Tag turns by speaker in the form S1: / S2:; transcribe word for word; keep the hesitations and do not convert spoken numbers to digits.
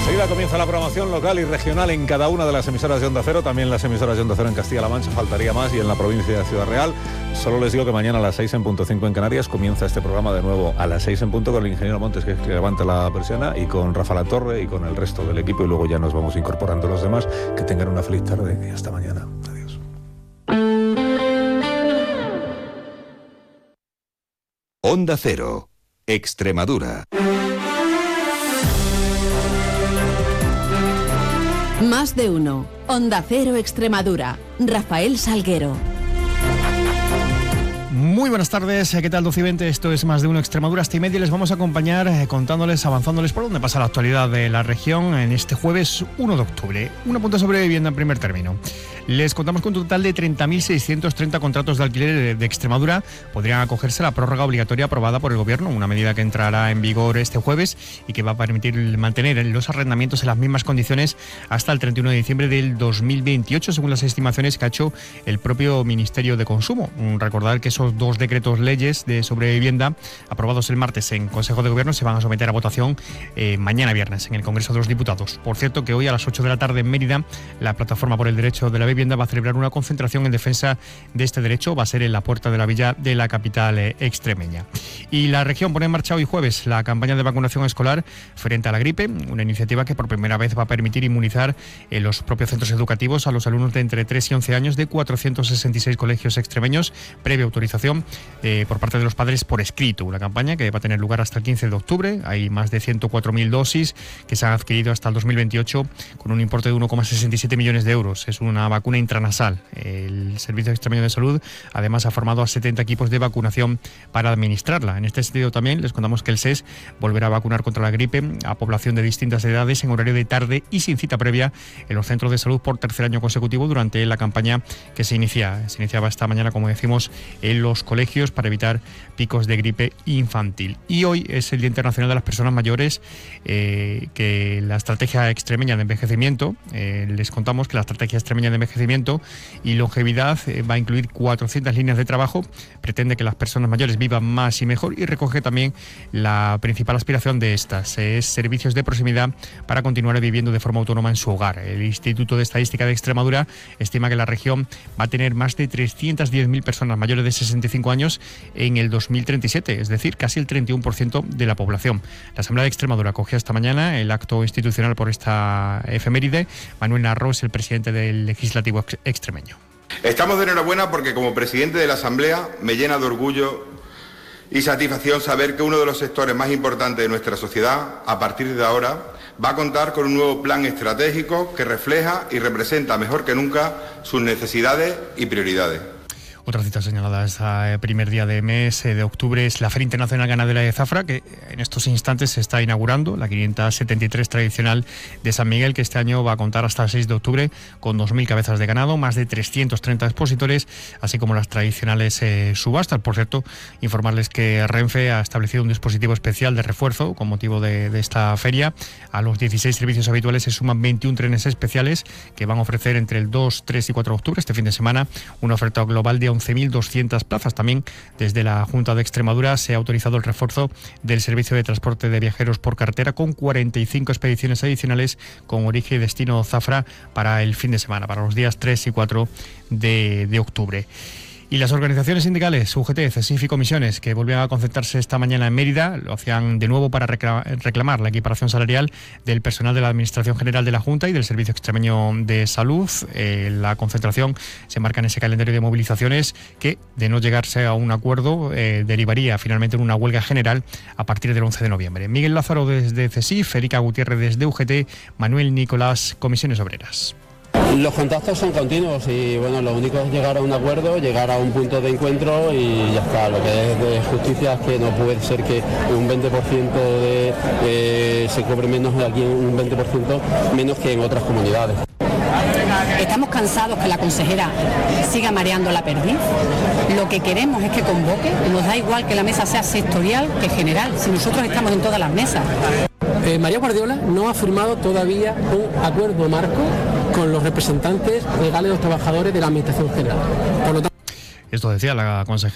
S1: Enseguida comienza la programación local y regional en cada una de las emisoras de Onda Cero, también las emisoras de Onda Cero en Castilla-La Mancha, faltaría más, y en la provincia de Ciudad Real. Solo les digo que mañana a las seis en punto cinco en Canarias comienza este programa de nuevo a las seis en punto con el ingeniero Montes, que, que levanta la persiana, y con Rafa Latorre y con el resto del equipo, y luego ya nos vamos incorporando los demás. Que tengan una feliz tarde y hasta mañana. Adiós.
S2: Onda Cero, Extremadura.
S3: Más de uno. Onda Cero Extremadura. Rafael Salguero.
S4: Muy buenas tardes, ¿qué tal? doce y veinte, esto es Más de uno Extremadura, hasta y media. Les vamos a acompañar eh, contándoles, avanzándoles por dónde pasa la actualidad de la región en este jueves uno de octubre. Un apunte sobre vivienda en primer término. Les contamos que un total de treinta mil seiscientos treinta contratos de alquiler de, de Extremadura podrían acogerse a la prórroga obligatoria aprobada por el Gobierno, una medida que entrará en vigor este jueves y que va a permitir mantener los arrendamientos en las mismas condiciones hasta el treinta y uno de diciembre del dos mil veintiocho, según las estimaciones que ha hecho el propio Ministerio de Consumo. Recordar que esos dos decretos leyes de sobre vivienda aprobados el martes en Consejo de Gobierno se van a someter a votación eh, mañana viernes en el Congreso de los Diputados. Por cierto, que hoy a las ocho de la tarde en Mérida, la Plataforma por el Derecho de la Vivienda va a celebrar una concentración en defensa de este derecho. Va a ser en la Puerta de la Villa de la capital eh, extremeña. Y la región pone en marcha hoy jueves la campaña de vacunación escolar frente a la gripe, una iniciativa que por primera vez va a permitir inmunizar en los propios centros educativos a los alumnos de entre tres y once años de cuatrocientos sesenta y seis colegios extremeños, previa autorización eh, por parte de los padres por escrito. Una campaña que va a tener lugar hasta el quince de octubre. Hay más de ciento cuatro mil dosis que se han adquirido hasta el dos mil veintiocho con un importe de uno coma sesenta y siete millones de euros. Es una vacuna intranasal. El Servicio Extremeño de Salud además ha formado a setenta equipos de vacunación para administrarla. En este sentido también les contamos que el S E S volverá a vacunar contra la gripe a población de distintas edades en horario de tarde y sin cita previa en los centros de salud por tercer año consecutivo durante la campaña que se inicia. Se iniciaba esta mañana, como decimos, en los colegios para evitar picos de gripe infantil. Y hoy es el Día Internacional de las Personas Mayores, eh, que la estrategia extremeña de envejecimiento, eh, les contamos que la estrategia extremeña de envejecimiento y longevidad eh, va a incluir cuatrocientas líneas de trabajo, pretende que las personas mayores vivan más y mejor, y recoge también la principal aspiración de estas, es servicios de proximidad para continuar viviendo de forma autónoma en su hogar. El Instituto de Estadística de Extremadura estima que la región va a tener más de trescientas diez mil personas mayores de sesenta y cinco años en el dos mil treinta y siete, es decir, casi el treinta y uno por ciento de la población. La Asamblea de Extremadura acogió esta mañana el acto institucional por esta efeméride. Manuel Narro es el presidente del Legislativo extremeño.
S5: Estamos de enhorabuena porque como presidente de la Asamblea me llena de orgullo y satisfacción saber que uno de los sectores más importantes de nuestra sociedad, a partir de ahora, va a contar con un nuevo plan estratégico que refleja y representa mejor que nunca sus necesidades y prioridades.
S4: Otra cita señalada este primer día de mes de octubre es la Feria Internacional Ganadera de Zafra, que en estos instantes se está inaugurando, la quinientos setenta y tres tradicional de San Miguel, que este año va a contar hasta el seis de octubre con dos mil cabezas de ganado, más de trescientos treinta expositores, así como las tradicionales eh, subastas. Por cierto, informarles que Renfe ha establecido un dispositivo especial de refuerzo con motivo de, de esta feria. A los dieciséis servicios habituales se suman veintiún trenes especiales que van a ofrecer entre el dos, tres y cuatro de octubre, este fin de semana, una oferta global de once mil doscientas plazas. También desde la Junta de Extremadura se ha autorizado el refuerzo del servicio de transporte de viajeros por carretera con cuarenta y cinco expediciones adicionales con origen y destino Zafra para el fin de semana, para los días tres y cuatro de, de octubre. Y las organizaciones sindicales, U G T, CESIF y comisiones, que volvían a concentrarse esta mañana en Mérida, lo hacían de nuevo para reclamar la equiparación salarial del personal de la Administración General de la Junta y del Servicio Extremeño de Salud. Eh, la concentración se marca en ese calendario de movilizaciones que, de no llegarse a un acuerdo, eh, derivaría finalmente en una huelga general a partir del once de noviembre. Miguel Lázaro desde CESIF, Erika Gutiérrez desde U G T, Manuel Nicolás, Comisiones Obreras.
S6: Los contactos son continuos y bueno, lo único es llegar a un acuerdo, llegar a un punto de encuentro y ya está. Lo que es de justicia es que no puede ser que un veinte por ciento de, eh, se cobre menos aquí, un veinte por ciento menos que en otras comunidades.
S7: Estamos cansados que la consejera siga mareando la perdiz. Lo que queremos es que convoque. Nos da igual que la mesa sea sectorial que general, si nosotros estamos en todas las mesas.
S8: Eh, María Guardiola no ha firmado todavía un acuerdo marco con los representantes legales de los trabajadores de la Administración General. Por lo tanto,
S4: esto decía la consejera